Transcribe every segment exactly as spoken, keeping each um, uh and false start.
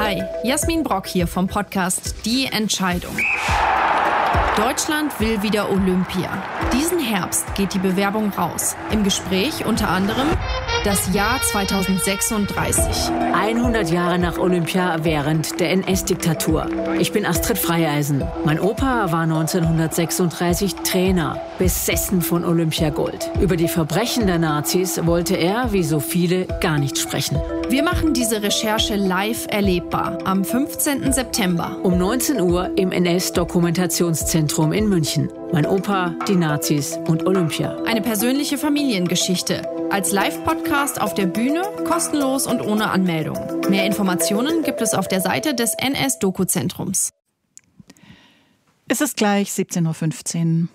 Hi, Jasmin Brock hier vom Podcast Die Entscheidung. Deutschland will wieder Olympia. Diesen Herbst geht die Bewerbung raus. Im Gespräch unter anderem das Jahr zweitausendsechsunddreißig. hundert Jahre nach Olympia während der N S-Diktatur. Ich bin Astrid Freieisen. Mein Opa war neunzehnhundertsechsunddreißig Trainer, besessen von Olympiagold. Über die Verbrechen der Nazis wollte er, wie so viele, gar nicht sprechen. Wir machen diese Recherche live erlebbar am fünfzehnten September. Um neunzehn Uhr im N S-Dokumentationszentrum in München. Mein Opa, die Nazis und Olympia. Eine persönliche Familiengeschichte. Als Live-Podcast auf der Bühne, kostenlos und ohne Anmeldung. Mehr Informationen gibt es auf der Seite des N S-Doku-Zentrums. Es ist gleich siebzehn Uhr fünfzehn.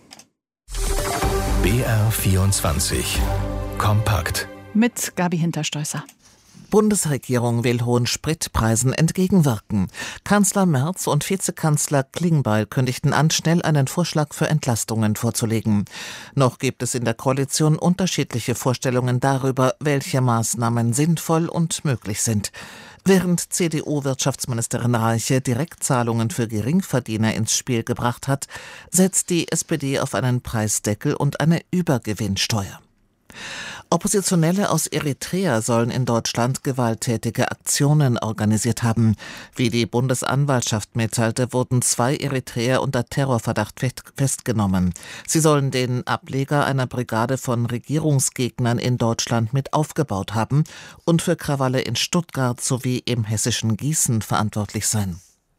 B R vierundzwanzig. Kompakt. Mit Gabi Hinterstoisser. Bundesregierung will hohen Spritpreisen entgegenwirken. Kanzler Merz und Vizekanzler Klingbeil kündigten an, schnell einen Vorschlag für Entlastungen vorzulegen. Noch gibt es in der Koalition unterschiedliche Vorstellungen darüber, welche Maßnahmen sinnvoll und möglich sind. Während C D U-Wirtschaftsministerin Reiche Direktzahlungen für Geringverdiener ins Spiel gebracht hat, setzt die S P D auf einen Preisdeckel und eine Übergewinnsteuer. Oppositionelle aus Eritrea sollen in Deutschland gewalttätige Aktionen organisiert haben. Wie die Bundesanwaltschaft mitteilte, wurden zwei Eritreer unter Terrorverdacht festgenommen. Sie sollen den Ableger einer Brigade von Regierungsgegnern in Deutschland mit aufgebaut haben und für Krawalle in Stuttgart sowie im hessischen Gießen verantwortlich sein.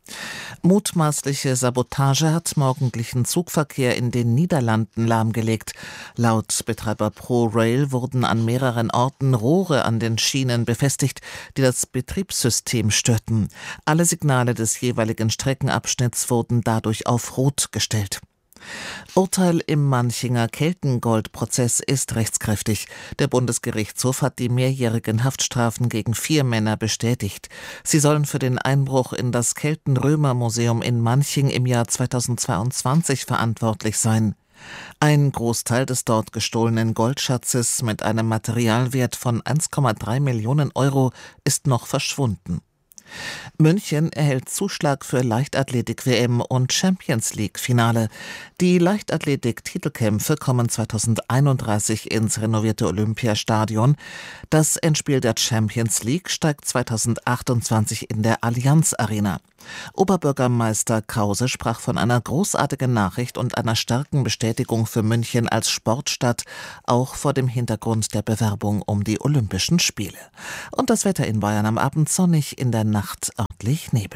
Mutmaßliche Sabotage hat morgendlichen Zugverkehr in den Niederlanden lahmgelegt. Laut Betreiber ProRail wurden an mehreren Orten Rohre an den Schienen befestigt, die das Betriebssystem störten. Alle Signale des jeweiligen Streckenabschnitts wurden dadurch auf Rot gestellt. Urteil im Manchinger Keltengold-Prozess ist rechtskräftig. Der Bundesgerichtshof hat die mehrjährigen Haftstrafen gegen vier Männer bestätigt. Sie sollen für den Einbruch in das Kelten-Römer-Museum in Manching im Jahr zweitausendzweiundzwanzig verantwortlich sein. Ein Großteil des dort gestohlenen Goldschatzes mit einem Materialwert von eins Komma drei Millionen Euro ist noch verschwunden. München erhält Zuschlag für Leichtathletik-W M und Champions-League-Finale. Die Leichtathletik-Titelkämpfe kommen zweitausendeinunddreißig ins renovierte Olympiastadion. Das Endspiel der Champions League steigt zweitausendachtundzwanzig in der Allianz Arena. Oberbürgermeister Krause sprach von einer großartigen Nachricht und einer starken Bestätigung für München als Sportstadt, auch vor dem Hintergrund der Bewerbung um die Olympischen Spiele. Und das Wetter in Bayern am Abend sonnig, in der Nacht örtlich Nebel.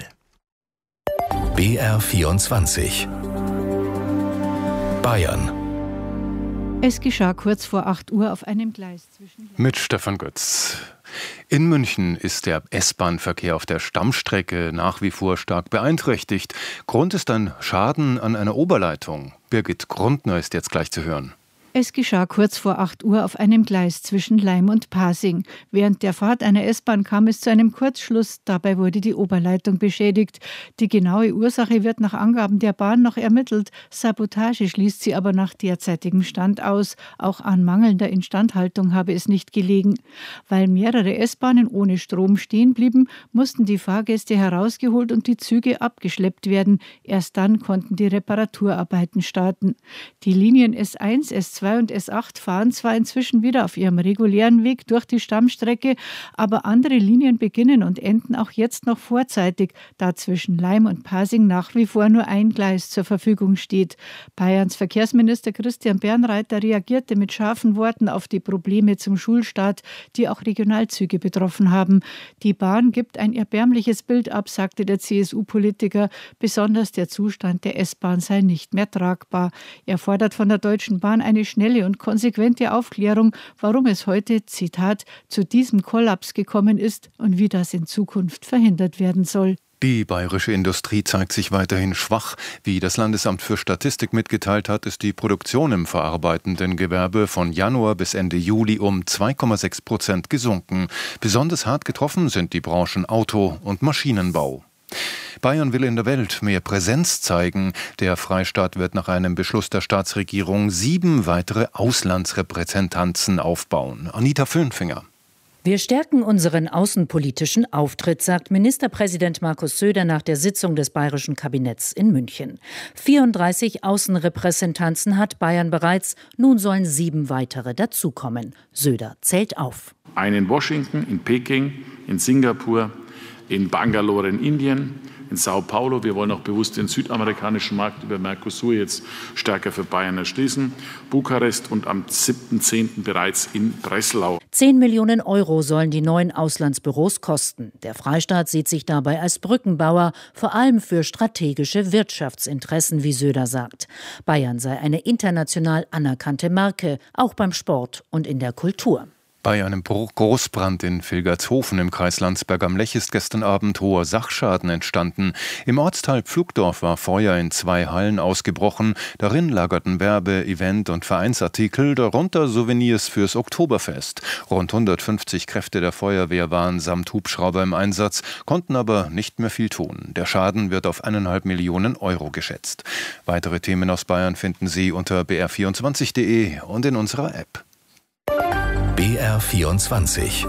B R vierundzwanzig. Bayern. Es geschah kurz vor acht Uhr auf einem Gleis zwischen... Mit Stefan Götz. In München ist der S-Bahn-Verkehr auf der Stammstrecke nach wie vor stark beeinträchtigt. Grund ist ein Schaden an einer Oberleitung. Birgit Grundner ist jetzt gleich zu hören. Es geschah kurz vor acht Uhr auf einem Gleis zwischen Laim und Pasing. Während der Fahrt einer S-Bahn kam es zu einem Kurzschluss. Dabei wurde die Oberleitung beschädigt. Die genaue Ursache wird nach Angaben der Bahn noch ermittelt. Sabotage schließt sie aber nach derzeitigem Stand aus. Auch an mangelnder Instandhaltung habe es nicht gelegen. Weil mehrere S-Bahnen ohne Strom stehen blieben, mussten die Fahrgäste herausgeholt und die Züge abgeschleppt werden. Erst dann konnten die Reparaturarbeiten starten. Die Linien S eins, S zwei und S acht fahren zwar inzwischen wieder auf ihrem regulären Weg durch die Stammstrecke, aber andere Linien beginnen und enden auch jetzt noch vorzeitig, da zwischen Laim und Pasing nach wie vor nur ein Gleis zur Verfügung steht. Bayerns Verkehrsminister Christian Bernreiter reagierte mit scharfen Worten auf die Probleme zum Schulstart, die auch Regionalzüge betroffen haben. Die Bahn gibt ein erbärmliches Bild ab, sagte der C S U-Politiker. Besonders der Zustand der S-Bahn sei nicht mehr tragbar. Er fordert von der Deutschen Bahn eine schnelle und konsequente Aufklärung, warum es heute, Zitat, zu diesem Kollaps gekommen ist und wie das in Zukunft verhindert werden soll. Die bayerische Industrie zeigt sich weiterhin schwach. Wie das Landesamt für Statistik mitgeteilt hat, ist die Produktion im verarbeitenden Gewerbe von Januar bis Ende Juli um zwei Komma sechs Prozent gesunken. Besonders hart getroffen sind die Branchen Auto und Maschinenbau. Bayern will in der Welt mehr Präsenz zeigen. Der Freistaat wird nach einem Beschluss der Staatsregierung sieben weitere Auslandsrepräsentanzen aufbauen. Anita Föhnfinger. Wir stärken unseren außenpolitischen Auftritt, sagt Ministerpräsident Markus Söder nach der Sitzung des bayerischen Kabinetts in München. vierunddreißig Außenrepräsentanzen hat Bayern bereits, nun sollen sieben weitere dazukommen. Söder zählt auf. Eine in Washington, in Peking, in Singapur, in Bangalore in Indien, in Sao Paulo. Wir wollen auch bewusst den südamerikanischen Markt über Mercosur jetzt stärker für Bayern erschließen. Bukarest und am siebten zehnten bereits in Breslau. Zehn Millionen Euro sollen die neuen Auslandsbüros kosten. Der Freistaat sieht sich dabei als Brückenbauer, vor allem für strategische Wirtschaftsinteressen, wie Söder sagt. Bayern sei eine international anerkannte Marke, auch beim Sport und in der Kultur. Bei einem Großbrand in Vilgertshofen im Kreis Landsberg am Lech ist gestern Abend hoher Sachschaden entstanden. Im Ortsteil Pflugdorf war Feuer in zwei Hallen ausgebrochen. Darin lagerten Werbe-, Event- und Vereinsartikel, darunter Souvenirs fürs Oktoberfest. Rund hundertfünfzig Kräfte der Feuerwehr waren samt Hubschrauber im Einsatz, konnten aber nicht mehr viel tun. Der Schaden wird auf eineinhalb Millionen Euro geschätzt. Weitere Themen aus Bayern finden Sie unter b r vierundzwanzig punkt d e und in unserer App. B R vierundzwanzig.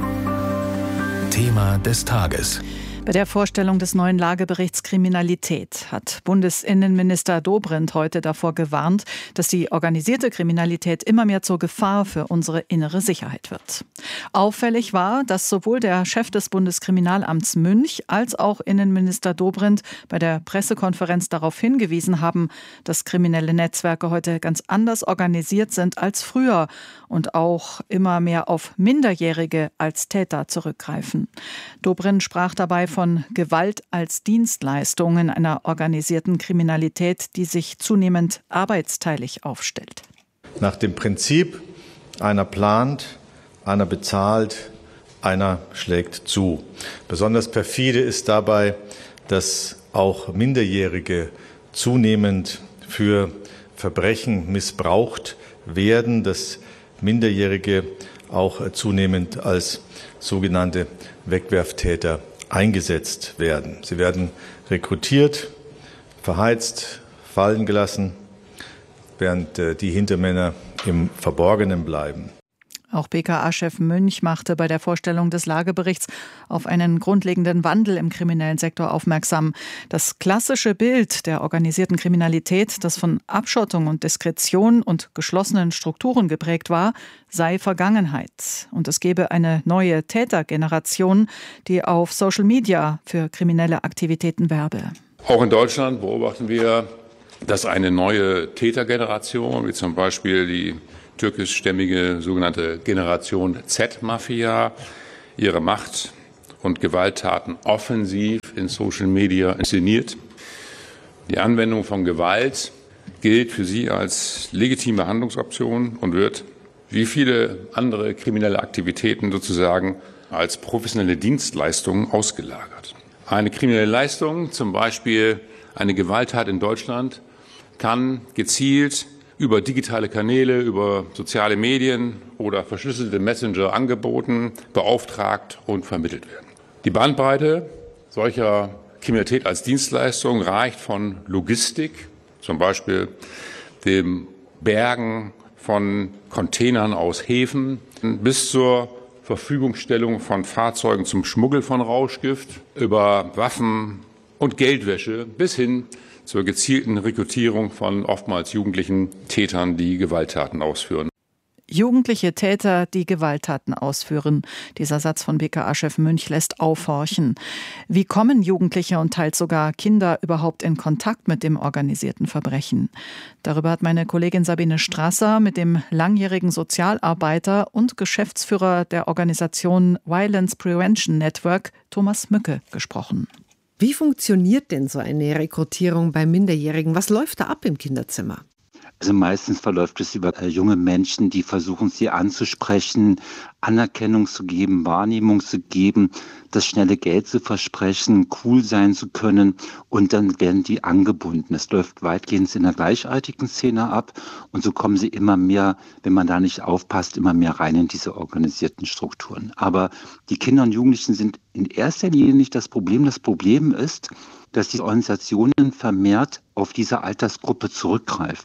Thema des Tages. Bei der Vorstellung des neuen Lageberichts Kriminalität hat Bundesinnenminister Dobrindt heute davor gewarnt, dass die organisierte Kriminalität immer mehr zur Gefahr für unsere innere Sicherheit wird. Auffällig war, dass sowohl der Chef des Bundeskriminalamts Münch als auch Innenminister Dobrindt bei der Pressekonferenz darauf hingewiesen haben, dass kriminelle Netzwerke heute ganz anders organisiert sind als früher und auch immer mehr auf Minderjährige als Täter zurückgreifen. Dobrindt sprach dabei von Gewalt als Dienstleistung in einer organisierten Kriminalität, die sich zunehmend arbeitsteilig aufstellt. Nach dem Prinzip, einer plant, einer bezahlt, einer schlägt zu. Besonders perfide ist dabei, dass auch Minderjährige zunehmend für Verbrechen missbraucht werden, dass Minderjährige auch zunehmend als sogenannte Wegwerftäter eingesetzt werden. Sie werden rekrutiert, verheizt, fallen gelassen, während die Hintermänner im Verborgenen bleiben. Auch B K A-Chef Münch machte bei der Vorstellung des Lageberichts auf einen grundlegenden Wandel im kriminellen Sektor aufmerksam. Das klassische Bild der organisierten Kriminalität, das von Abschottung und Diskretion und geschlossenen Strukturen geprägt war, sei Vergangenheit. Und es gebe eine neue Tätergeneration, die auf Social Media für kriminelle Aktivitäten werbe. Auch in Deutschland beobachten wir, dass eine neue Tätergeneration, wie zum Beispiel die türkischstämmige sogenannte Generation Z-Mafia, ihre Macht- und Gewalttaten offensiv in Social Media inszeniert. Die Anwendung von Gewalt gilt für sie als legitime Handlungsoption und wird, wie viele andere kriminelle Aktivitäten sozusagen, als professionelle Dienstleistung ausgelagert. Eine kriminelle Leistung, zum Beispiel eine Gewalttat in Deutschland, kann gezielt über digitale Kanäle, über soziale Medien oder verschlüsselte Messenger angeboten, beauftragt und vermittelt werden. Die Bandbreite solcher Kriminalität als Dienstleistung reicht von Logistik, zum Beispiel dem Bergen von Containern aus Häfen, bis zur Verfügungstellung von Fahrzeugen zum Schmuggel von Rauschgift, über Waffen und Geldwäsche bis hin zur gezielten Rekrutierung von oftmals jugendlichen Tätern, die Gewalttaten ausführen. Jugendliche Täter, die Gewalttaten ausführen. Dieser Satz von B K A-Chef Münch lässt aufhorchen. Wie kommen Jugendliche und teils sogar Kinder überhaupt in Kontakt mit dem organisierten Verbrechen? Darüber hat meine Kollegin Sabine Strasser mit dem langjährigen Sozialarbeiter und Geschäftsführer der Organisation Violence Prevention Network, Thomas Mücke, gesprochen. Wie funktioniert denn so eine Rekrutierung bei Minderjährigen? Was läuft da ab im Kinderzimmer? Also meistens verläuft es über äh, junge Menschen, die versuchen, sie anzusprechen, Anerkennung zu geben, Wahrnehmung zu geben, das schnelle Geld zu versprechen, cool sein zu können, und dann werden die angebunden. Es läuft weitgehend in der gleichaltrigen Szene ab und so kommen sie immer mehr, wenn man da nicht aufpasst, immer mehr rein in diese organisierten Strukturen. Aber die Kinder und Jugendlichen sind in erster Linie nicht das Problem. Das Problem ist, dass die Organisationen vermehrt auf diese Altersgruppe zurückgreifen.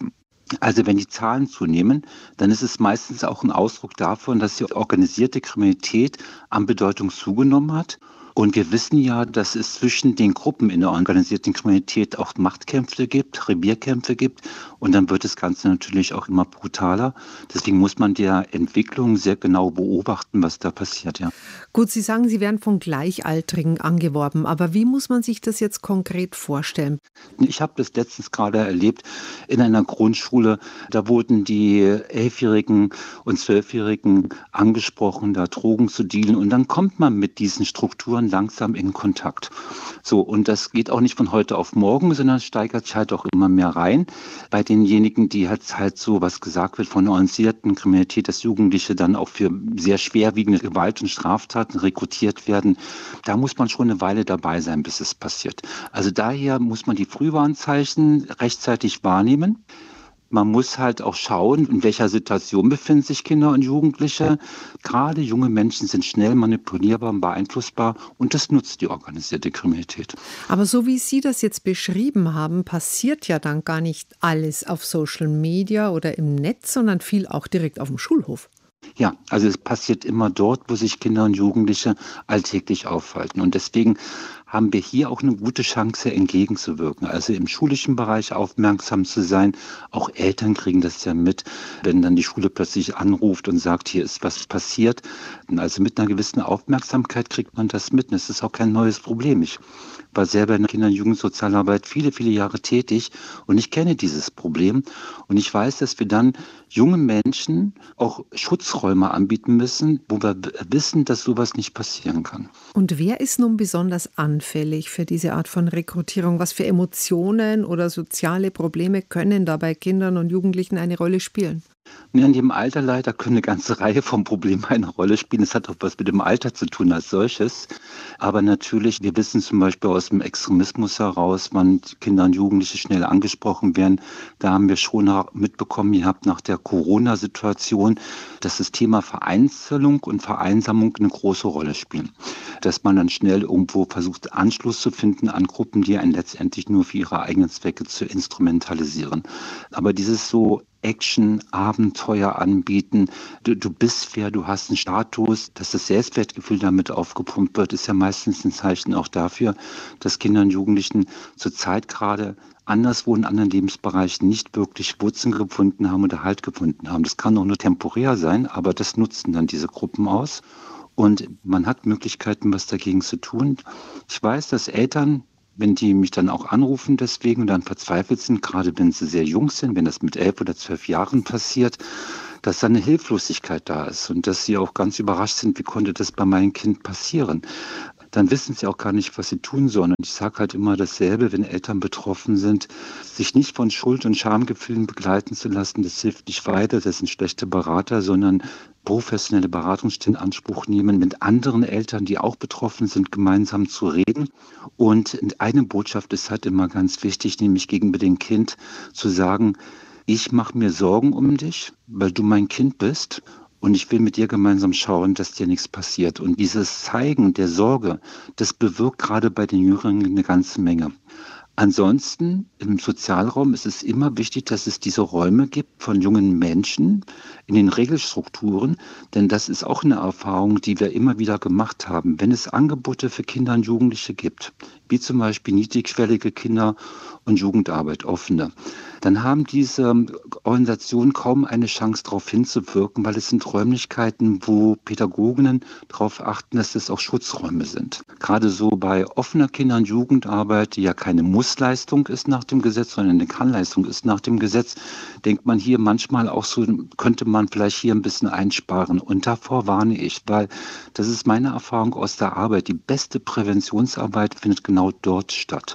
Also wenn die Zahlen zunehmen, dann ist es meistens auch ein Ausdruck davon, dass die organisierte Kriminalität an Bedeutung zugenommen hat. Und wir wissen ja, dass es zwischen den Gruppen in der organisierten Kriminalität auch Machtkämpfe gibt, Revierkämpfe gibt. Und dann wird das Ganze natürlich auch immer brutaler. Deswegen muss man der Entwicklung sehr genau beobachten, was da passiert. Ja. Gut, Sie sagen, Sie werden von Gleichaltrigen angeworben. Aber wie muss man sich das jetzt konkret vorstellen? Ich habe das letztens gerade erlebt in einer Grundschule. Da wurden die Elfjährigen und Zwölfjährigen angesprochen, da Drogen zu dealen. Und dann kommt man mit diesen Strukturen langsam in Kontakt. So, und das geht auch nicht von heute auf morgen, sondern steigert sich halt auch immer mehr rein. Bei denjenigen, die halt, halt so, was gesagt wird von der organisierten Kriminalität, dass Jugendliche dann auch für sehr schwerwiegende Gewalt- und Straftaten rekrutiert werden, da muss man schon eine Weile dabei sein, bis es passiert. Also daher muss man die Frühwarnzeichen rechtzeitig wahrnehmen. Man muss halt auch schauen, in welcher Situation befinden sich Kinder und Jugendliche. Gerade junge Menschen sind schnell manipulierbar und beeinflussbar und das nutzt die organisierte Kriminalität. Aber so wie Sie das jetzt beschrieben haben, passiert ja dann gar nicht alles auf Social Media oder im Netz, sondern viel auch direkt auf dem Schulhof. Ja, also es passiert immer dort, wo sich Kinder und Jugendliche alltäglich aufhalten. Und deswegen haben wir hier auch eine gute Chance, entgegenzuwirken. Also im schulischen Bereich aufmerksam zu sein. Auch Eltern kriegen das ja mit, wenn dann die Schule plötzlich anruft und sagt, hier ist was passiert. Also mit einer gewissen Aufmerksamkeit kriegt man das mit. Und das ist auch kein neues Problem. Ich war selber in der Kinder- und Jugendsozialarbeit viele, viele Jahre tätig und ich kenne dieses Problem. Und ich weiß, dass wir dann jungen Menschen auch Schutzräume anbieten müssen, wo wir wissen, dass sowas nicht passieren kann. Und wer ist nun besonders anfällig für diese Art von Rekrutierung? Was für Emotionen oder soziale Probleme können da bei Kindern und Jugendlichen eine Rolle spielen? In dem Alter leider können eine ganze Reihe von Problemen eine Rolle spielen. Es hat auch was mit dem Alter zu tun als solches. Aber natürlich, wir wissen zum Beispiel aus dem Extremismus heraus, wann Kinder und Jugendliche schnell angesprochen werden. Da haben wir schon mitbekommen, ihr habt nach der Corona-Situation, dass das Thema Vereinzelung und Vereinsamung eine große Rolle spielen. Dass man dann schnell irgendwo versucht, Anschluss zu finden an Gruppen, die einen letztendlich nur für ihre eigenen Zwecke zu instrumentalisieren. Aber dieses so Action, Abenteuer anbieten. Du, du bist wer, du hast einen Status, dass das Selbstwertgefühl damit aufgepumpt wird, ist ja meistens ein Zeichen auch dafür, dass Kinder und Jugendlichen zurzeit gerade anderswo in anderen Lebensbereichen nicht wirklich Wurzeln gefunden haben oder Halt gefunden haben. Das kann auch nur temporär sein, aber das nutzen dann diese Gruppen aus. Und man hat Möglichkeiten, was dagegen zu tun. Ich weiß, dass Eltern, wenn die mich dann auch anrufen deswegen und dann verzweifelt sind, gerade wenn sie sehr jung sind, wenn das mit elf oder zwölf Jahren passiert, dass da eine Hilflosigkeit da ist und dass sie auch ganz überrascht sind, wie konnte das bei meinem Kind passieren. Dann wissen sie auch gar nicht, was sie tun sollen. Und ich sage halt immer dasselbe, wenn Eltern betroffen sind, sich nicht von Schuld- und Schamgefühlen begleiten zu lassen, das hilft nicht weiter, das sind schlechte Berater, sondern professionelle Beratungsstellen in Anspruch nehmen, mit anderen Eltern, die auch betroffen sind, gemeinsam zu reden. Und eine Botschaft ist halt immer ganz wichtig, nämlich gegenüber dem Kind zu sagen, ich mache mir Sorgen um dich, weil du mein Kind bist. Und ich will mit dir gemeinsam schauen, dass dir nichts passiert. Und dieses Zeigen der Sorge, das bewirkt gerade bei den Jüngeren eine ganze Menge. Ansonsten im Sozialraum ist es immer wichtig, dass es diese Räume gibt von jungen Menschen in den Regelstrukturen, denn das ist auch eine Erfahrung, die wir immer wieder gemacht haben. Wenn es Angebote für Kinder und Jugendliche gibt, wie zum Beispiel niedrigschwellige Kinder- und Jugendarbeit, offene, dann haben diese Organisationen kaum eine Chance, darauf hinzuwirken, weil es sind Räumlichkeiten, wo Pädagoginnen darauf achten, dass es auch Schutzräume sind. Gerade so bei offener Kinder- und Jugendarbeit, die ja keine Mussleistung ist nach dem Gesetz, sondern eine Kannleistung ist nach dem Gesetz, denkt man hier manchmal auch so, könnte man vielleicht hier ein bisschen einsparen. Und davor warne ich, weil das ist meine Erfahrung aus der Arbeit. Die beste Präventionsarbeit findet genau dort statt.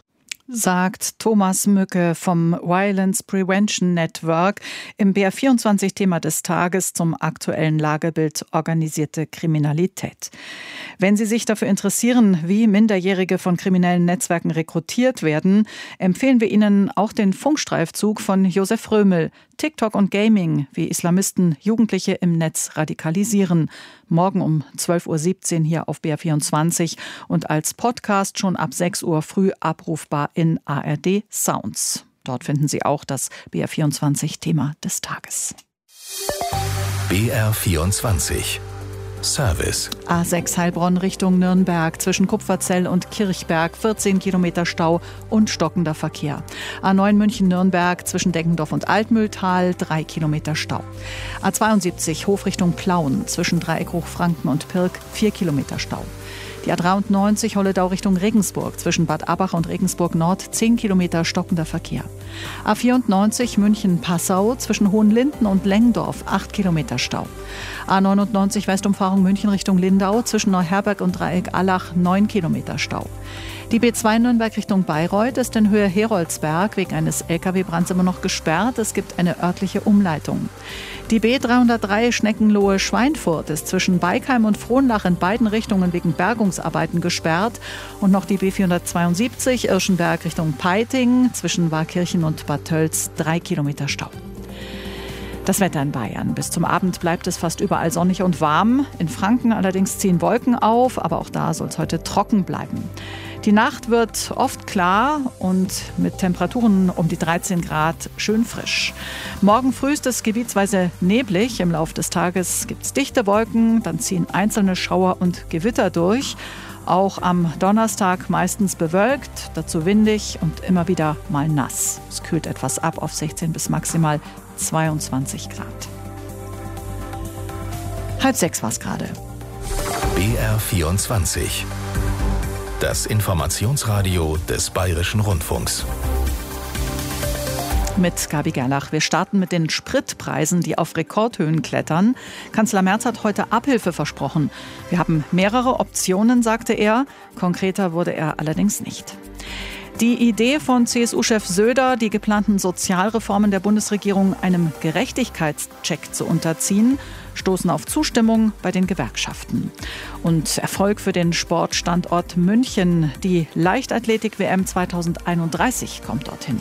Sagt Thomas Mücke vom Violence Prevention Network im B R vierundzwanzig Thema des Tages zum aktuellen Lagebild organisierte Kriminalität. Wenn Sie sich dafür interessieren, wie Minderjährige von kriminellen Netzwerken rekrutiert werden, empfehlen wir Ihnen auch den Funkstreifzug von Josef Römel, TikTok und Gaming, wie Islamisten Jugendliche im Netz radikalisieren. Morgen um zwölf Uhr siebzehn hier auf B R vierundzwanzig und als Podcast schon ab sechs Uhr früh abrufbar in A R D Sounds. Dort finden Sie auch das B R vierundzwanzig Thema des Tages. B R vierundzwanzig Service. A sechs Heilbronn Richtung Nürnberg zwischen Kupferzell und Kirchberg vierzehn Kilometer Stau und stockender Verkehr. A neun München-Nürnberg zwischen Deckendorf und Altmühltal drei Kilometer Stau. A zweiundsiebzig Hof Richtung Plauen zwischen Dreieck Hochfranken und Pirk vier Kilometer Stau. Die A dreiundneunzig Holledau Richtung Regensburg zwischen Bad Abach und Regensburg Nord zehn Kilometer stockender Verkehr. A vierundneunzig München-Passau zwischen Hohenlinden und Lengdorf acht Kilometer Stau. A neunundneunzig Westumfahrung München Richtung Lindau zwischen Neuherberg und Dreieck Allach neun Kilometer Stau. Die B zwei Nürnberg Richtung Bayreuth ist in Höhe Heroldsberg wegen eines L K W-Brands immer noch gesperrt. Es gibt eine örtliche Umleitung. Die B dreihundertdrei Schneckenlohe-Schweinfurt ist zwischen Beikheim und Frohnlach in beiden Richtungen wegen Bergungsarbeiten gesperrt. Und noch die B vierhundertzweiundsiebzig Irschenberg Richtung Peiting zwischen Warkirchen und Bad Tölz drei Kilometer Stau. Das Wetter in Bayern. Bis zum Abend bleibt es fast überall sonnig und warm. In Franken allerdings ziehen Wolken auf, aber auch da soll es heute trocken bleiben. Die Nacht wird oft klar und mit Temperaturen um die dreizehn Grad schön frisch. Morgen früh ist es gebietsweise neblig. Im Laufe des Tages gibt es dichte Wolken, dann ziehen einzelne Schauer und Gewitter durch. Auch am Donnerstag meistens bewölkt, dazu windig und immer wieder mal nass. Es kühlt etwas ab auf sechzehn bis maximal zweiundzwanzig Grad. Halb sechs war es gerade. B R vierundzwanzig. Das Informationsradio des Bayerischen Rundfunks. Mit Gabi Gerlach. Wir starten mit den Spritpreisen, die auf Rekordhöhen klettern. Kanzler Merz hat heute Abhilfe versprochen. Wir haben mehrere Optionen, sagte er. Konkreter wurde er allerdings nicht. Die Idee von C S U-Chef Söder, die geplanten Sozialreformen der Bundesregierung einem Gerechtigkeitscheck zu unterziehen, stoßen auf Zustimmung bei den Gewerkschaften. Und Erfolg für den Sportstandort München. Die Leichtathletik-W M zweitausendeinunddreißig kommt dorthin.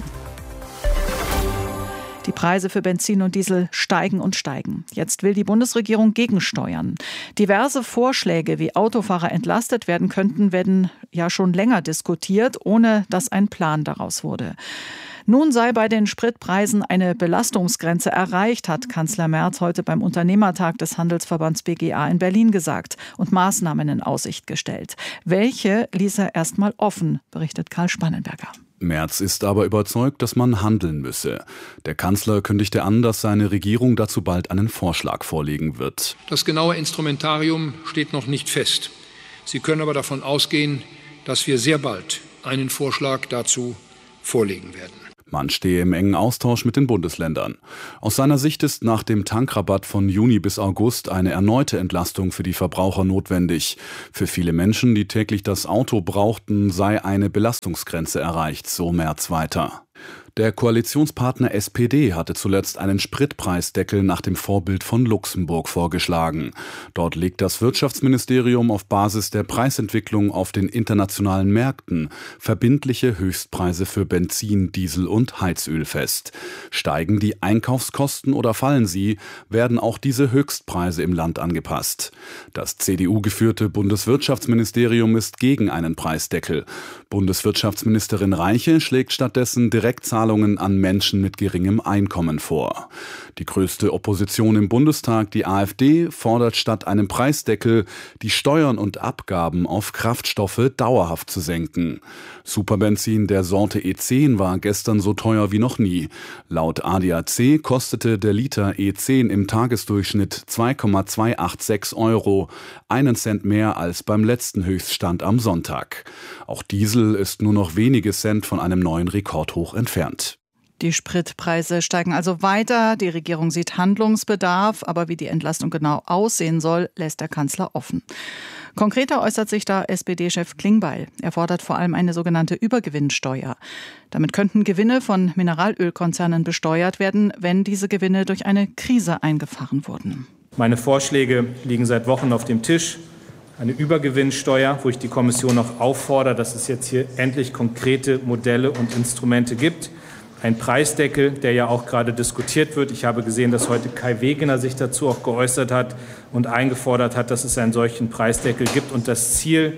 Die Preise für Benzin und Diesel steigen und steigen. Jetzt will die Bundesregierung gegensteuern. Diverse Vorschläge, wie Autofahrer entlastet werden könnten, werden ja schon länger diskutiert, ohne dass ein Plan daraus wurde. Nun sei bei den Spritpreisen eine Belastungsgrenze erreicht, hat Kanzler Merz heute beim Unternehmertag des Handelsverbands B G A in Berlin gesagt und Maßnahmen in Aussicht gestellt. Welche ließ er erstmal offen, berichtet Karl Spannenberger. Merz ist aber überzeugt, dass man handeln müsse. Der Kanzler kündigte an, dass seine Regierung dazu bald einen Vorschlag vorlegen wird. Das genaue Instrumentarium steht noch nicht fest. Sie können aber davon ausgehen, dass wir sehr bald einen Vorschlag dazu vorlegen werden. Man stehe im engen Austausch mit den Bundesländern. Aus seiner Sicht ist nach dem Tankrabatt von Juni bis August eine erneute Entlastung für die Verbraucher notwendig. Für viele Menschen, die täglich das Auto brauchten, sei eine Belastungsgrenze erreicht, so Merz weiter. Der Koalitionspartner S P D hatte zuletzt einen Spritpreisdeckel nach dem Vorbild von Luxemburg vorgeschlagen. Dort legt das Wirtschaftsministerium auf Basis der Preisentwicklung auf den internationalen Märkten verbindliche Höchstpreise für Benzin, Diesel und Heizöl fest. Steigen die Einkaufskosten oder fallen sie, werden auch diese Höchstpreise im Land angepasst. Das C D U-geführte Bundeswirtschaftsministerium ist gegen einen Preisdeckel. Bundeswirtschaftsministerin Reiche schlägt stattdessen Direktzahlungen an Menschen mit geringem Einkommen vor. Die größte Opposition im Bundestag, die AfD, fordert statt einem Preisdeckel, die Steuern und Abgaben auf Kraftstoffe dauerhaft zu senken. Superbenzin der Sorte E zehn war gestern so teuer wie noch nie. Laut A D A C kostete der Liter E zehn im Tagesdurchschnitt zwei Komma zweihundertsechsundachtzig Euro, einen Cent mehr als beim letzten Höchststand am Sonntag. Auch Diesel ist nur noch wenige Cent von einem neuen Rekordhoch entfernt. Die Spritpreise steigen also weiter. Die Regierung sieht Handlungsbedarf, aber wie die Entlastung genau aussehen soll, lässt der Kanzler offen. Konkreter äußert sich da S P D-Chef Klingbeil. Er fordert vor allem eine sogenannte Übergewinnsteuer. Damit könnten Gewinne von Mineralölkonzernen besteuert werden, wenn diese Gewinne durch eine Krise eingefahren wurden. Meine Vorschläge liegen seit Wochen auf dem Tisch. Eine Übergewinnsteuer, wo ich die Kommission noch auffordere, dass es jetzt hier endlich konkrete Modelle und Instrumente gibt. Ein Preisdeckel, der ja auch gerade diskutiert wird. Ich habe gesehen, dass heute Kai Wegener sich dazu auch geäußert hat und eingefordert hat, dass es einen solchen Preisdeckel gibt. Und das Ziel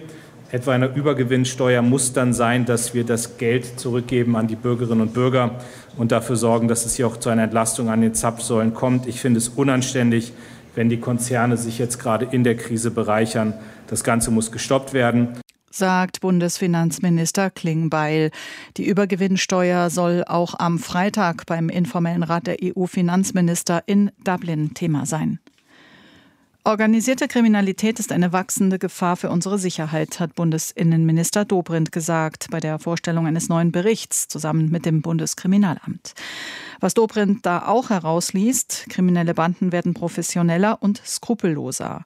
etwa einer Übergewinnsteuer muss dann sein, dass wir das Geld zurückgeben an die Bürgerinnen und Bürger und dafür sorgen, dass es hier auch zu einer Entlastung an den Zapfsäulen kommt. Ich finde es unanständig, wenn die Konzerne sich jetzt gerade in der Krise bereichern. Das Ganze muss gestoppt werden, sagt Bundesfinanzminister Klingbeil. Die Übergewinnsteuer soll auch am Freitag beim informellen Rat der E U-Finanzminister in Dublin Thema sein. Organisierte Kriminalität ist eine wachsende Gefahr für unsere Sicherheit, hat Bundesinnenminister Dobrindt gesagt bei der Vorstellung eines neuen Berichts zusammen mit dem Bundeskriminalamt. Was Dobrindt da auch herausliest, kriminelle Banden werden professioneller und skrupelloser.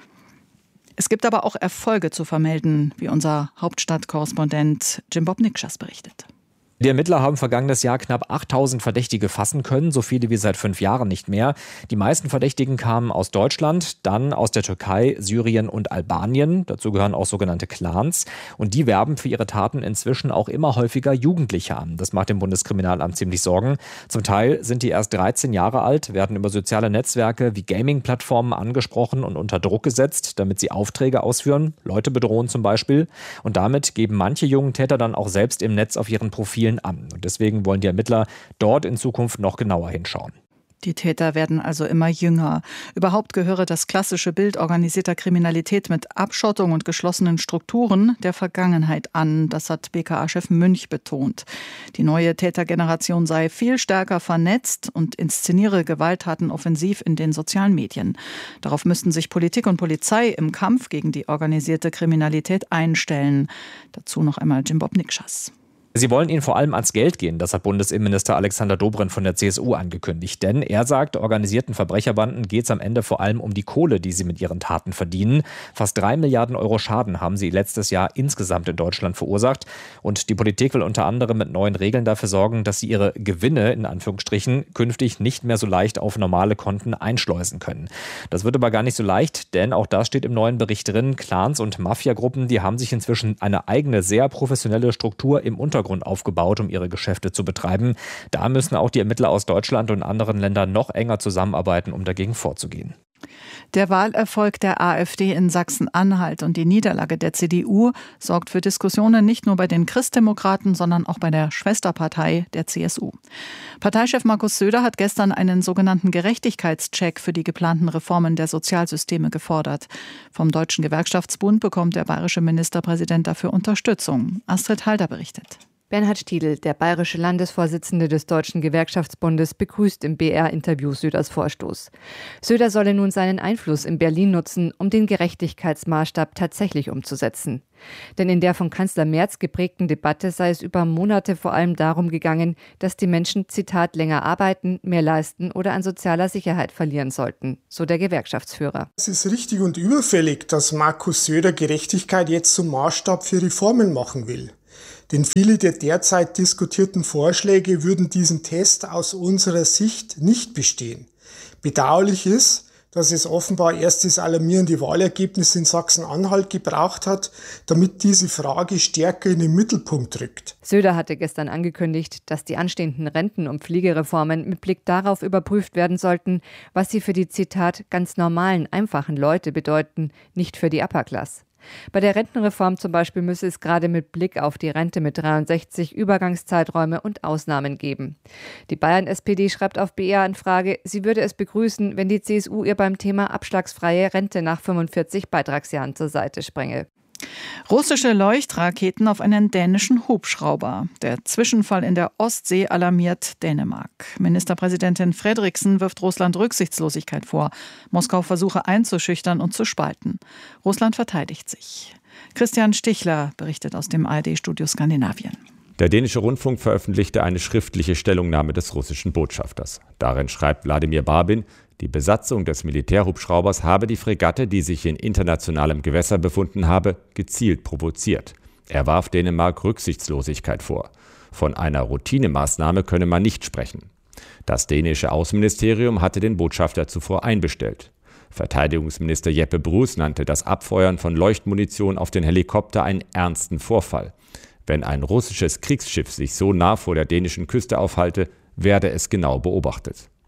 Es gibt aber auch Erfolge zu vermelden, wie unser Hauptstadtkorrespondent Jim Bob Nikschas berichtet. Die Ermittler haben vergangenes Jahr knapp achttausend Verdächtige fassen können, so viele wie seit fünf Jahren nicht mehr. Die meisten Verdächtigen kamen aus Deutschland, dann aus der Türkei, Syrien und Albanien. Dazu gehören auch sogenannte Clans. Und die werben für ihre Taten inzwischen auch immer häufiger Jugendliche an. Das macht dem Bundeskriminalamt ziemlich Sorgen. Zum Teil sind die erst dreizehn Jahre alt, werden über soziale Netzwerke wie Gaming-Plattformen angesprochen und unter Druck gesetzt, damit sie Aufträge ausführen, Leute bedrohen zum Beispiel. Und damit geben manche jungen Täter dann auch selbst im Netz auf ihren Profilen an. Und deswegen wollen die Ermittler dort in Zukunft noch genauer hinschauen. Die Täter werden also immer jünger. Überhaupt gehöre das klassische Bild organisierter Kriminalität mit Abschottung und geschlossenen Strukturen der Vergangenheit an. Das hat B K A-Chef Münch betont. Die neue Tätergeneration sei viel stärker vernetzt und inszeniere Gewalttaten offensiv in den sozialen Medien. Darauf müssten sich Politik und Polizei im Kampf gegen die organisierte Kriminalität einstellen. Dazu noch einmal Jim Bob Nikschas. Sie wollen ihnen vor allem ans Geld gehen, das hat Bundesinnenminister Alexander Dobrindt von der C S U angekündigt. Denn er sagt, organisierten Verbrecherbanden geht es am Ende vor allem um die Kohle, die sie mit ihren Taten verdienen. Fast drei Milliarden Euro Schaden haben sie letztes Jahr insgesamt in Deutschland verursacht. Und die Politik will unter anderem mit neuen Regeln dafür sorgen, dass sie ihre Gewinne, in Anführungsstrichen, künftig nicht mehr so leicht auf normale Konten einschleusen können. Das wird aber gar nicht so leicht, denn auch das steht im neuen Bericht drin. Clans und Mafiagruppen, die haben sich inzwischen eine eigene, sehr professionelle Struktur im Untergrund aufgebaut, um ihre Geschäfte zu betreiben. Da müssen auch die Ermittler aus Deutschland und anderen Ländern noch enger zusammenarbeiten, um dagegen vorzugehen. Der Wahlerfolg der AfD in Sachsen-Anhalt und die Niederlage der C D U sorgt für Diskussionen nicht nur bei den Christdemokraten, sondern auch bei der Schwesterpartei der C S U. Parteichef Markus Söder hat gestern einen sogenannten Gerechtigkeitscheck für die geplanten Reformen der Sozialsysteme gefordert. Vom Deutschen Gewerkschaftsbund bekommt der bayerische Ministerpräsident dafür Unterstützung. Astrid Halder berichtet. Bernhard Stiedl, der bayerische Landesvorsitzende des Deutschen Gewerkschaftsbundes, begrüßt im B R-Interview Söders Vorstoß. Söder solle nun seinen Einfluss in Berlin nutzen, um den Gerechtigkeitsmaßstab tatsächlich umzusetzen. Denn in der von Kanzler Merz geprägten Debatte sei es über Monate vor allem darum gegangen, dass die Menschen, Zitat, länger arbeiten, mehr leisten oder an sozialer Sicherheit verlieren sollten, so der Gewerkschaftsführer. Es ist richtig und überfällig, dass Markus Söder Gerechtigkeit jetzt zum Maßstab für Reformen machen will. Denn viele der derzeit diskutierten Vorschläge würden diesen Test aus unserer Sicht nicht bestehen. Bedauerlich ist, dass es offenbar erst das alarmierende Wahlergebnis in Sachsen-Anhalt gebraucht hat, damit diese Frage stärker in den Mittelpunkt rückt. Söder hatte gestern angekündigt, dass die anstehenden Renten- und Pflegereformen mit Blick darauf überprüft werden sollten, was sie für die, Zitat, ganz normalen, einfachen Leute bedeuten, nicht für die Upper Class. Bei der Rentenreform zum Beispiel müsse es gerade mit Blick auf die Rente mit dreiundsechzig Übergangszeiträume und Ausnahmen geben. Die Bayern-S P D schreibt auf B R-Anfrage, sie würde es begrüßen, wenn die C S U ihr beim Thema abschlagsfreie Rente nach fünfundvierzig Beitragsjahren zur Seite sprenge. Russische Leuchtraketen auf einen dänischen Hubschrauber. Der Zwischenfall in der Ostsee alarmiert Dänemark. Ministerpräsidentin Frederiksen wirft Russland Rücksichtslosigkeit vor. Moskau versuche einzuschüchtern und zu spalten. Russland verteidigt sich. Christian Stichler berichtet aus dem A R D-Studio Skandinavien. Der dänische Rundfunk veröffentlichte eine schriftliche Stellungnahme des russischen Botschafters. Darin schreibt Wladimir Babin, die Besatzung des Militärhubschraubers habe die Fregatte, die sich in internationalem Gewässer befunden habe, gezielt provoziert. Er warf Dänemark Rücksichtslosigkeit vor. Von einer Routinemaßnahme könne man nicht sprechen. Das dänische Außenministerium hatte den Botschafter zuvor einbestellt. Verteidigungsminister Jeppe Bruus nannte das Abfeuern von Leuchtmunition auf den Helikopter einen ernsten Vorfall. Wenn ein russisches Kriegsschiff sich so nah vor der dänischen Küste aufhalte, werde es genau beobachtet.